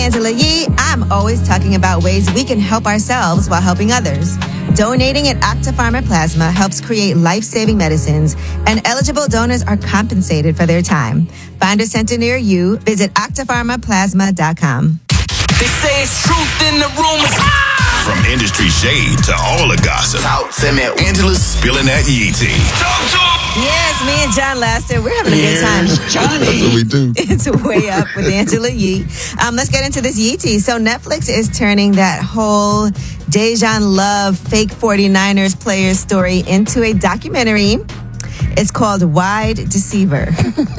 Angela Yee. I'm always talking about ways we can help ourselves while helping others. Donating at Octapharma Plasma helps create life-saving medicines, and eligible donors are compensated for their time. Find a center near you. Visit octapharmaplasma.com. They say it's truth in the rumors. From industry shade to all the gossip. Angela's spilling that Yee tea. Yes, me and John Laster, we're having a good time. Johnny. That's what we do. It's Way Up with Angela Yee. Let's get into this Yee tea. So Netflix is turning that whole Dejan Love fake 49ers player story into a documentary. It's called Wide Deceiver.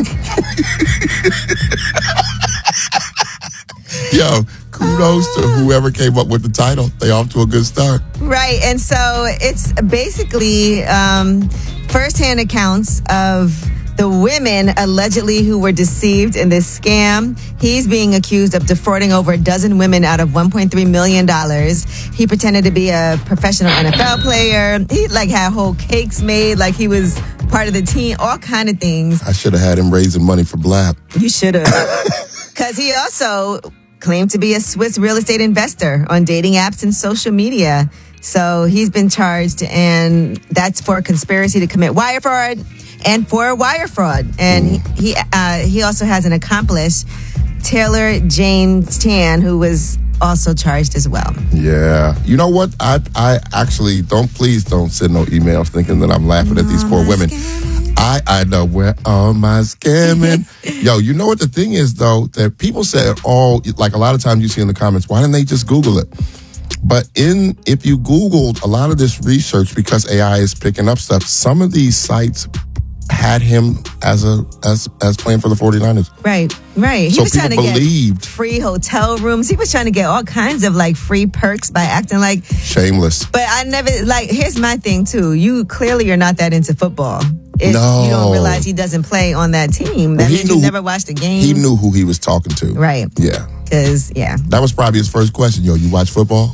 Yo, kudos to whoever came up with the title. They off to a good start. Right. And so it's basically firsthand accounts of the women allegedly who were deceived in this scam. He's being accused of defrauding over a dozen women out of $1.3 million. He pretended to be a professional NFL player. He had whole cakes made like he was part of the team, all kind of things. I should have had him raising money for Blab. You should have. Because he also claimed to be a Swiss real estate investor on dating apps and social media. So he's been charged, and that's for conspiracy to commit wire fraud and for wire fraud. And he also has an accomplice, Taylor Jane Chan, who was also charged as well. Yeah. You know what? I actually please don't send no emails thinking that I'm laughing at these poor women. I know where all my scamming. Yo, you know what the thing is, though, that people say a lot of times you see in the comments, why didn't they just Google it? But if you Googled a lot of this research, because AI is picking up stuff, some of these sites had him as playing for the 49ers. Right. He so was trying to believed. Get free hotel rooms. He was trying to get all kinds of free perks by acting like shameless. But I never here's my thing too. You clearly are not that into football. No. You don't realize he doesn't play on that team. That means you never watched a game. He knew who he was talking to. Right. Yeah. Because, yeah. That was probably his first question. Yo, you watch football?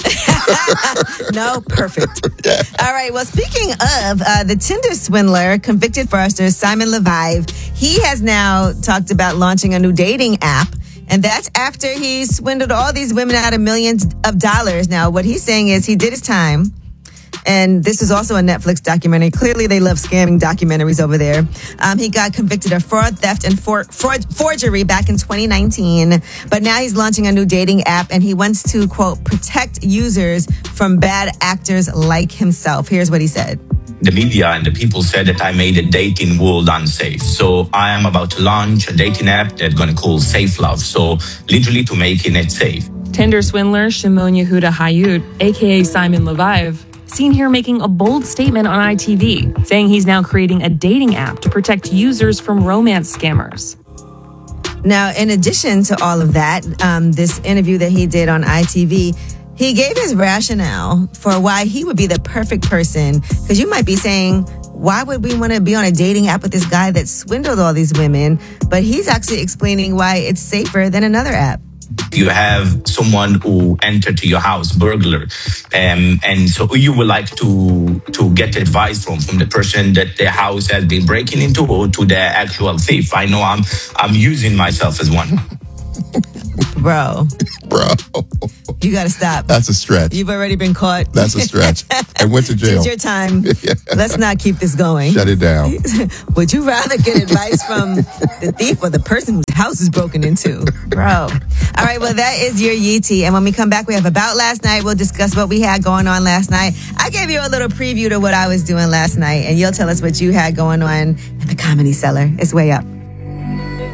No, perfect. Yeah. All right. Well, speaking of the Tinder swindler, convicted fraudster Simon Leviev, he has now talked about launching a new dating app. And that's after he swindled all these women out of millions of dollars. Now, what he's saying is he did his time. And this is also a Netflix documentary. Clearly, they love scamming documentaries over there. He got convicted of fraud, theft, and forgery back in 2019. But now he's launching a new dating app, and he wants to, quote, protect users from bad actors like himself. Here's what he said. The media and the people said that I made the dating world unsafe. So I am about to launch a dating app that's going to call Safe Love. So literally to making it safe. Tinder swindler Shimon Yehuda Hayut, a.k.a. Simon Leviev, seen here making a bold statement on ITV, saying he's now creating a dating app to protect users from romance scammers. Now, in addition to all of that, this interview that he did on ITV, he gave his rationale for why he would be the perfect person. Because you might be saying, why would we want to be on a dating app with this guy that swindled all these women? But he's actually explaining why it's safer than another app. You have someone who entered to your house, burglar, and so you would like to get advice from the person that the house has been breaking into, or to the actual thief. I know I'm using myself as one. Bro. You got to stop. That's a stretch. You've already been caught. That's a stretch. And went to jail. Did your time. Yeah. Let's not keep this going. Shut it down. Would you rather get advice from the thief or the person whose house is broken into? Bro. All right, well, that is your Yee tea. And when we come back, we have About Last Night. We'll discuss what we had going on last night. I gave you a little preview to what I was doing last night, and you'll tell us what you had going on at the Comedy Cellar. It's Way Up.